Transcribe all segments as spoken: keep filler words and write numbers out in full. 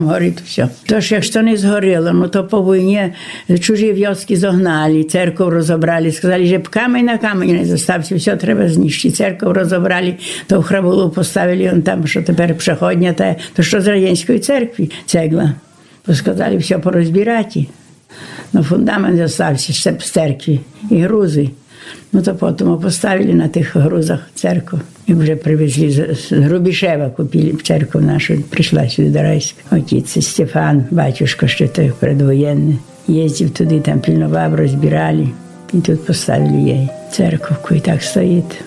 Горить все. Тож, якщо не згоріло, ну то по війні чужі вьоски загнали, церкву розібрали, сказали, що камінь на камінь не застався, все треба знищити. Церкву розібрали, то в храбулу поставили, он там, що тепер пришходня, та, то що з Радянської церкви цегла. Сказали, все порозбирати. Но фундамент застався ще з церкви і грузи. Ну то потім поставили на тих грузах церкву. І вже привезли з Грубішева, купили церкву нашу, прийшла сюди до Райська. Отець Стефан, батюшко, ще той предвоєнний, їздив туди, там пильнував, розбирали. І тут поставили їй церковку, і так стоїть.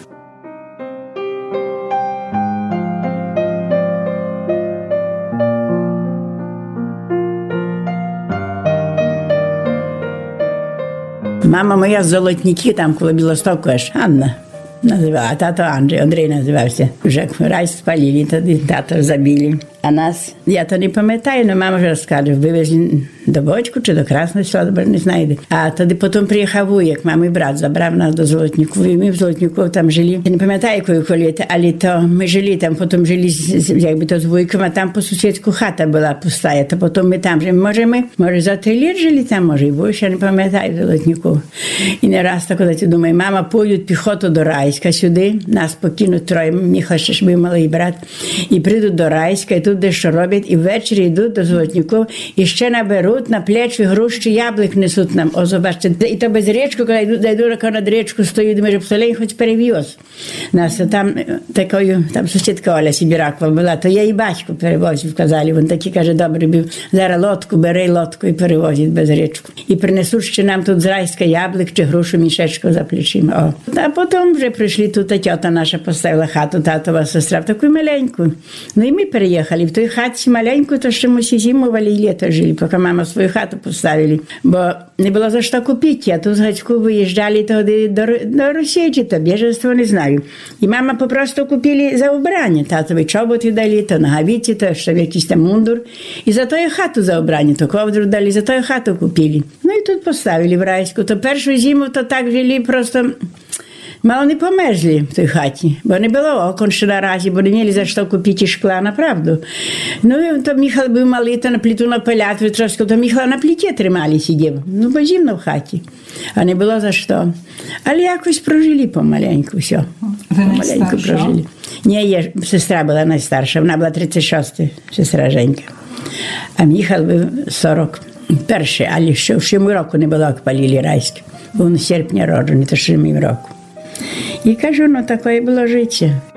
Мама моя з Золотніки, там коло Білостоку аж, Анна називала, а тато Андрій, Андрій називався. Вже рай спалили, тоді тато забили. А нас, я то не пам'ятаю, але мама вже розкаже, вивезли до Бочку чи до Красного Села, не знаю. А тоді потім приїхав Вуєк, мамий брат, забрав нас до Золотніку. І ми в Золотніку там жили. Я не пам'ятаю, якою коли, але то ми жили там, потім жили, якби то з Вуєком, а там по сусідську хата була пустая, то потім ми там жили. Може ми, може за три літ жили там, може і більше, я не пам'ятаю в Золотніку. І не раз так, коли ти думаю, мама, поїдуть піхоту до Райська сюди, нас покинуть троє, Міха ще ж був малий брат, і прийдуть до Райська, і тут дещо роблять, і ввечері йдуть до Золотніків, і ще наберуть на плечі груші яблук несуть нам. О, побачите, і то без річку, коли йду, йду над річку, стою, думаю, що Солень хоч перевіз. Нас там такою, там сусідка Оля Сибіракова була, то я і батько перевозив, казали, він такий, каже, добрий був, зараз лодку, бери лодку і перевозить без річку. І принесуть ще нам тут з Райська яблук чи грушу мішечку за плечима. О. А потім вже прийшли, тут тьота наша поставила хату, татова сестра, в таку маленьку. Ну і ми переїхали в той хаті маленьку, то ще ми всі зимували і літо жили, поки мама свою хату поставили. Бо не було за що купити, а тут з Гацьку виїжджали тоді до, до Росії, чи то біженство, не знаю. І мама попросту купили за убрання, татові чоботи дали, то ногавиці, то ще якийсь там мундур. І за тою хату за убрання, то ковдру дали, за тою хату купили. Ну і тут поставили в Райську. То першу зиму то так жили просто... Мало не померзли в той хаті, бо не було окон ще наразі, бо не мали за що купити шкла, направду. Ну, то Михайло був малий, то на плиту напиляти трошки, то Михайло на плиті тримали, сидів. Ну, бо зимно в хаті, а не було за що. Але якось прожили помаленьку, все. Ви найстарша? Ні, є, сестра була найстарша, вона була тридцять шоста, сестра Женька. А Михайло був сорок перший, але ще в сьому року не було, як палили Райське. Був на серпня роджений, то сьомий року. І кажу, ну, таке було життя.